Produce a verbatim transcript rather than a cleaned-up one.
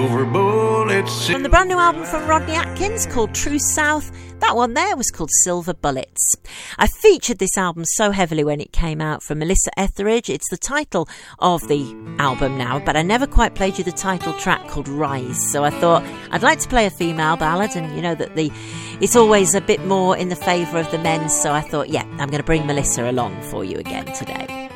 Over bullets. From the brand new album from Rodney Atkins called True South, that one there was called Silver Bullets. I featured this album so heavily when it came out from Melissa Etheridge. It's the title of the album now, but I never quite played you the title track called Rise. So I thought I'd like to play a female ballad, and you know that the it's always a bit more in the favour of the men, so I thought, yeah, I'm going to bring Melissa along for you again today.